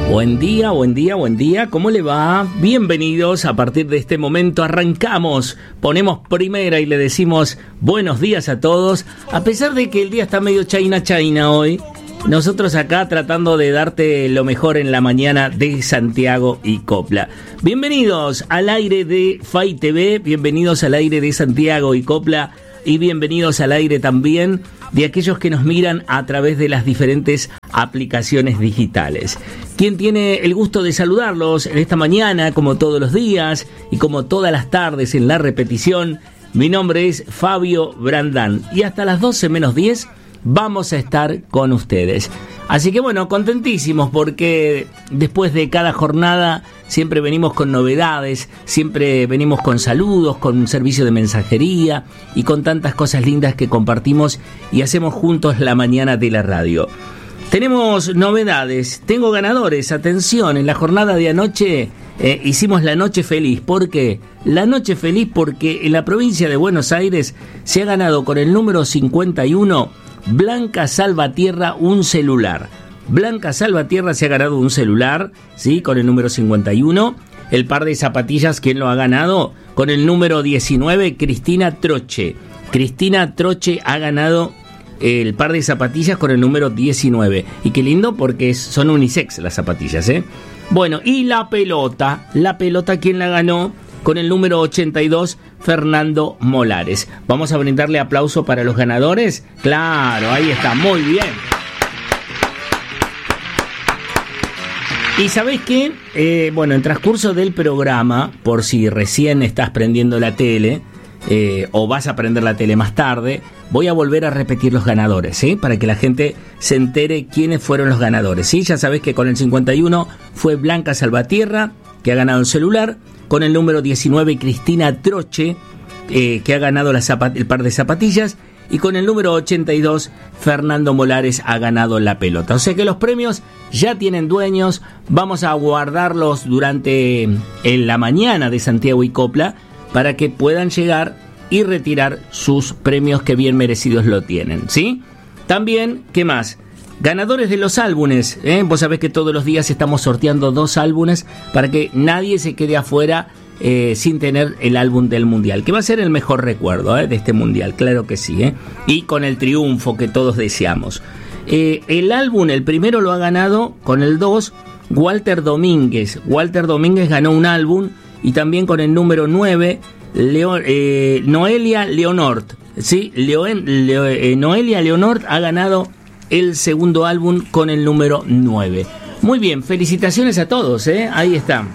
Buen día, buen día, buen día. ¿Cómo le va? Bienvenidos. A partir de este momento arrancamos, ponemos primera y le decimos buenos días a todos. A pesar de que el día está medio China hoy, nosotros acá tratando de darte lo mejor en la mañana de Santiago y Copla. Bienvenidos al aire de FAI TV, bienvenidos al aire de Santiago y Copla y bienvenidos al aire también de aquellos que nos miran a través de las diferentes aplicaciones digitales. Quien tiene el gusto de saludarlos en esta mañana, como todos los días y como todas las tardes en la repetición, mi nombre es Fabio Brandán y hasta las 12 menos 10 vamos a estar con ustedes. Así que bueno, contentísimos porque después de cada jornada siempre venimos con novedades, siempre venimos con saludos, con un servicio de mensajería y con tantas cosas lindas que compartimos y hacemos juntos la mañana de la radio. Tenemos novedades, tengo ganadores, atención, en la jornada de anoche hicimos la noche feliz. ¿Por qué? La noche feliz porque en la provincia de Buenos Aires se ha ganado con el número 51 Blanca Salvatierra un celular. Blanca Salvatierra se ha ganado un celular, ¿sí? Con el número 51. El par de zapatillas, ¿quién lo ha ganado? Con el número 19, Cristina Troche. Cristina Troche ha ganado el par de zapatillas con el número 19. Y qué lindo porque son unisex las zapatillas, ¿eh? Bueno, y la pelota, ¿quién la ganó? Con el número 82, Fernando Molares. Vamos a brindarle aplauso para los ganadores. Claro, ahí está, muy bien. Y ¿sabés qué? Bueno, en transcurso del programa, por si recién estás prendiendo la tele, o vas a prender la tele más tarde, voy a volver a repetir los ganadores, ¿sí? Para que la gente se entere quiénes fueron los ganadores, ¿sí? Ya sabés que con el 51 fue Blanca Salvatierra, que ha ganado el celular. Con el número 19, Cristina Troche, que ha ganado el par de zapatillas. Y con el número 82, Fernando Molares ha ganado la pelota. O sea que los premios ya tienen dueños. Vamos a guardarlos durante la mañana de Santiago y Copla para que puedan llegar y retirar sus premios que bien merecidos lo tienen, ¿sí? También, ¿qué más? Ganadores de los álbumes, vos sabés que todos los días estamos sorteando 2 álbumes para que nadie se quede afuera sin tener el álbum del Mundial, que va a ser el mejor recuerdo de este Mundial, claro que sí, y con el triunfo que todos deseamos. El álbum, el primero lo ha ganado con el 2, Walter Domínguez. Walter Domínguez ganó un álbum y también con el número 9, Noelia Leonort. ¿Sí? Noelia Leonort ha ganado el segundo álbum con el número 9. Muy bien, felicitaciones a todos, ahí está.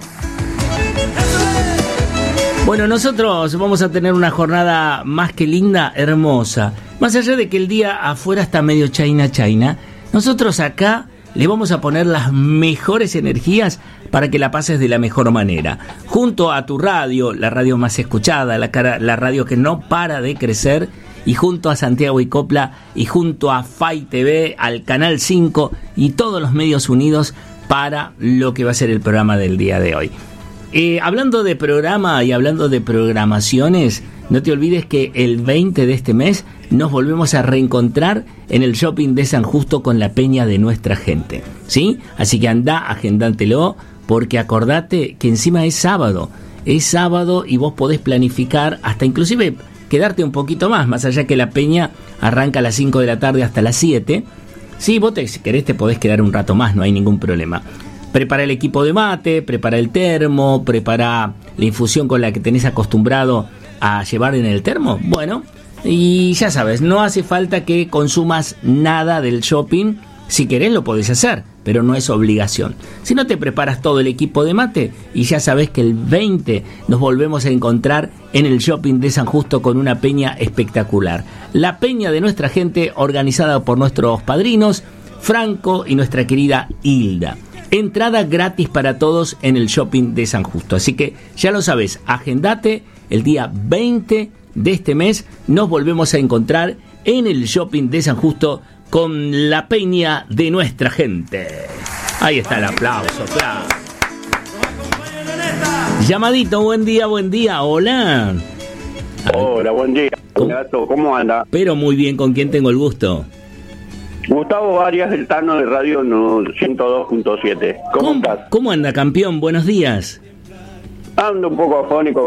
Bueno, nosotros vamos a tener una jornada más que linda, hermosa. Más allá de que el día afuera está medio China, nosotros acá le vamos a poner las mejores energías para que la pases de la mejor manera. Junto a tu radio, la radio más escuchada, la radio que no para de crecer, y junto a Santiago y Copla, y junto a FAI TV, al Canal 5 y todos los medios unidos para lo que va a ser el programa del día de hoy. Hablando de programa y hablando de programaciones, no te olvides que el 20 de este mes nos volvemos a reencontrar en el shopping de San Justo con la peña de nuestra gente, ¿sí? Así que andá, agendántelo, porque acordate que encima es sábado y vos podés planificar hasta inclusive quedarte un poquito más allá que la peña arranca a las 5 de la tarde hasta las 7. Sí, vos si querés te podés quedar un rato más, no hay ningún problema. Prepara el equipo de mate, prepara el termo, prepara la infusión con la que tenés acostumbrado a llevar en el termo. Bueno, y ya sabes, no hace falta que consumas nada del shopping. Si querés lo podés hacer, pero no es obligación. Si no, te preparas todo el equipo de mate y ya sabés que el 20 nos volvemos a encontrar en el shopping de San Justo con una peña espectacular. La peña de nuestra gente, organizada por nuestros padrinos Franco y nuestra querida Hilda. Entrada gratis para todos en el shopping de San Justo. Así que ya lo sabes, agendate, el día 20 de este mes nos volvemos a encontrar en el shopping de San Justo con la peña de nuestra gente. Ahí está el aplauso, claro. Llamadito, buen día, hola. Hola, buen día. ¿Cómo anda? Pero muy bien, ¿con quién tengo el gusto? Gustavo Arias, el Tano de Radio 102.7. ¿Cómo estás? ¿Cómo anda, campeón? Buenos días. Ando un poco afónico.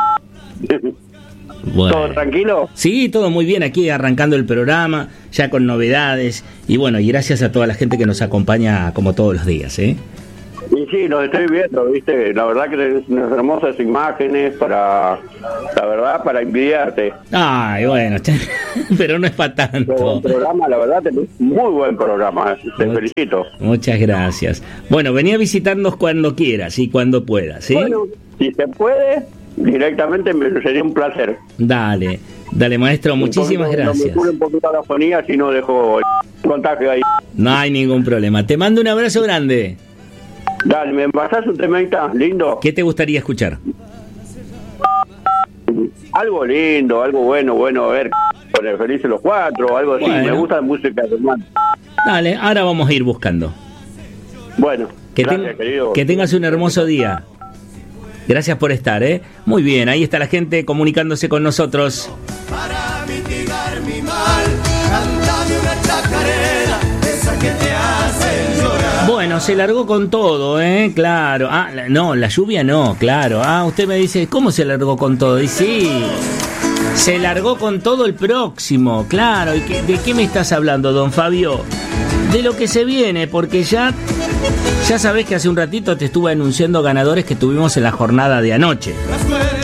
Bueno. ¿Todo tranquilo? Sí, todo muy bien, aquí arrancando el programa, ya con novedades, y bueno, y gracias a toda la gente que nos acompaña como todos los días, ¿eh? Y sí, los estoy viendo, ¿viste? La verdad que tenés unas hermosas imágenes para envidiarte. Ay, bueno, pero no es para tanto. El programa, la verdad, tenés muy buen programa, te felicito. Muchas gracias. Bueno, venía a visitarnos cuando quieras y cuando puedas, ¿sí? Bueno, si se puede, directamente sería un placer. Dale, maestro, muchísimas gracias. No me cure un poquito la fonía, si no dejo el contagio ahí. No hay ningún problema. Te mando un abrazo grande. Dale, ¿me pasás un temita lindo? ¿Qué te gustaría escuchar? Algo lindo, algo bueno, a ver, con el Felices los Cuatro, algo así. Bueno. Me gusta la música de hermano. Dale, ahora vamos a ir buscando. Bueno, gracias, querido. Que tengas un hermoso día. Gracias por estar, ¿eh? Muy bien, ahí está la gente comunicándose con nosotros. Para mitigar mi mal, cántame una chacarera, esa que te hace llorar. Bueno, se largó con todo, ¿eh? Claro. Ah, no, la lluvia no, claro. Ah, usted me dice, ¿cómo se largó con todo? Y sí, se largó con todo el próximo, claro. ¿Y de qué me estás hablando, don Fabio? De lo que se viene, porque ya sabés que hace un ratito te estuve anunciando ganadores que tuvimos en la jornada de anoche.